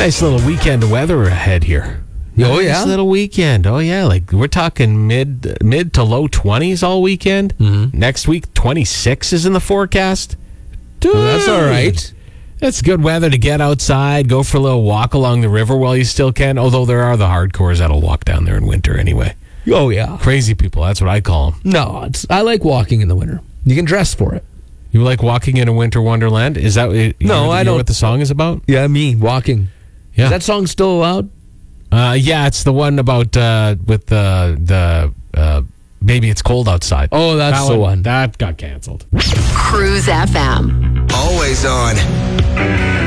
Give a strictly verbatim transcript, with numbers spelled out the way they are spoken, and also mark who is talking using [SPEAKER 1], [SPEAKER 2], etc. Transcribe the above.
[SPEAKER 1] nice little weekend weather ahead here.
[SPEAKER 2] Oh, yeah?
[SPEAKER 1] Nice little weekend. Oh, yeah. Like, we're talking mid mid to low twenties all weekend.
[SPEAKER 2] Mm-hmm.
[SPEAKER 1] Next week, twenty-six is in the forecast. Dude,
[SPEAKER 2] Well, that's all right.
[SPEAKER 1] That's good weather to get outside, go for a little walk along the river while you still can. Although there are the hardcores that'll walk down there in winter anyway.
[SPEAKER 2] Oh, yeah.
[SPEAKER 1] Crazy people. That's what I call them.
[SPEAKER 2] No, it's, I like walking in the winter. You can dress for it.
[SPEAKER 1] You like walking in a winter wonderland? Is that you
[SPEAKER 2] No,
[SPEAKER 1] know,
[SPEAKER 2] I
[SPEAKER 1] you know
[SPEAKER 2] don't-
[SPEAKER 1] what the song is about?
[SPEAKER 2] Yeah, me, walking.
[SPEAKER 1] Yeah.
[SPEAKER 2] Is that song still allowed?
[SPEAKER 1] Uh, yeah, it's the one about uh, with the the uh, Baby It's Cold Outside.
[SPEAKER 2] Oh, that's
[SPEAKER 1] That
[SPEAKER 2] the one.
[SPEAKER 1] That got canceled.
[SPEAKER 3] Cruise F M.
[SPEAKER 4] Always on.